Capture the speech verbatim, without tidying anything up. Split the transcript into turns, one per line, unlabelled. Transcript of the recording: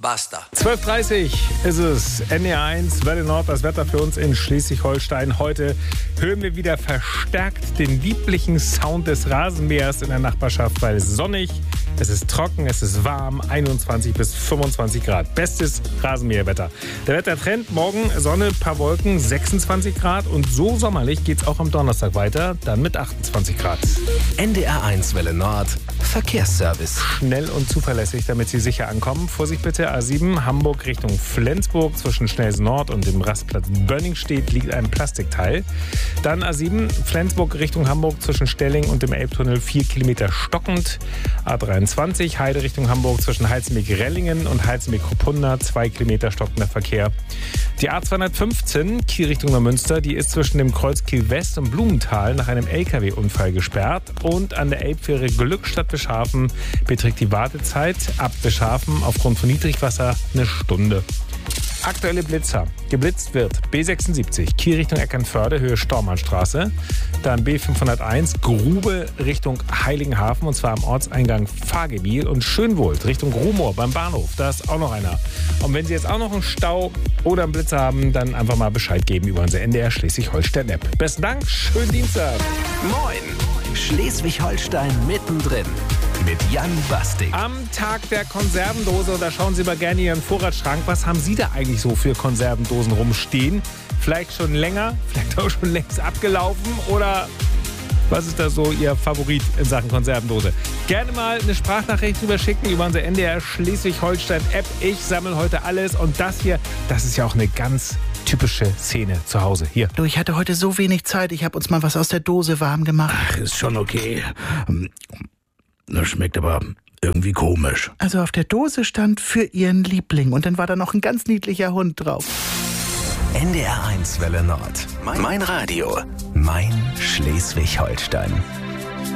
Basta.
zwölf Uhr dreißig ist es, N D R eins, Welle Nord, das Wetter für uns in Schleswig-Holstein. Heute hören wir wieder verstärkt den lieblichen Sound des Rasenmähers in der Nachbarschaft, weil es sonnig, es ist trocken, es ist warm, einundzwanzig bis fünfundzwanzig Grad. Bestes Rasenmäherwetter. Der Wettertrend, morgen Sonne, paar Wolken, sechsundzwanzig Grad und so sommerlich geht es auch am Donnerstag weiter, dann mit achtundzwanzig Grad.
N D R eins Welle Nord, Verkehrsservice.
Schnell und zuverlässig, damit Sie sicher ankommen. Vorsicht bitte, A sieben, Hamburg Richtung Flensburg. Zwischen Schnelsen Nord und dem Rastplatz Bönningstedt liegt ein Plastikteil. Dann A sieben, Flensburg Richtung Hamburg zwischen Stelling und dem Elbtunnel vier Kilometer stockend. A dreiundzwanzig, Heide Richtung Hamburg zwischen Heizenbeek-Rellingen und Heizenbeek-Kopunda, zwei Kilometer stockender Verkehr. Die A zweihundertfünfzehn, Kiel Richtung Neumünster, die ist zwischen dem Kreuz Kiel West und Blumenthal nach einem L K W-Unfall gesperrt. Und an der Elbfähre Glückstadt Bischhafen beträgt die Wartezeit ab Bischhafen aufgrund von Niedrigwasser eine Stunde. Aktuelle Blitzer. Geblitzt wird B sechsundsiebzig, Kiel Richtung Eckernförde, Höhe Stormannstraße. Dann B fünfhunderteins, Grube Richtung Heiligenhafen, und zwar am Ortseingang Fahrgebiel. Und Schönwohlt Richtung Rumohr beim Bahnhof, da ist auch noch einer. Und wenn Sie jetzt auch noch einen Stau oder einen Blitzer haben, dann einfach mal Bescheid geben über unsere N D R Schleswig-Holstein-App. Besten Dank, schönen Dienstag.
Moin, Schleswig-Holstein mittendrin mit Jan Bastik.
Am Tag der Konservendose, da schauen Sie mal gerne in Ihren Vorratsschrank. Was haben Sie da eigentlich so für Konservendosen rumstehen? Vielleicht schon länger, vielleicht auch schon längst abgelaufen, oder was ist da so Ihr Favorit in Sachen Konservendose? Gerne mal eine Sprachnachricht drüber schicken über unsere N D R Schleswig-Holstein-App. Ich sammle heute alles, und das hier, das ist ja auch eine ganz typische Szene zu Hause. Hier.
Du, ich hatte heute so wenig Zeit, ich habe uns mal was aus der Dose warm gemacht.
Ach, ist schon okay. Das schmeckt aber irgendwie komisch.
Also auf der Dose stand für ihren Liebling, und dann war da noch ein ganz niedlicher Hund drauf.
N D R eins Welle Nord. Mein Radio. Mein Schleswig-Holstein.